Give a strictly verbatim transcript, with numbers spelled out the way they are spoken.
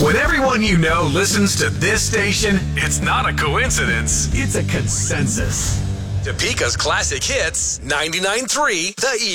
When everyone you know listens to this station, it's not a coincidence. It's a consensus. Topeka's classic hits, ninety-nine point three The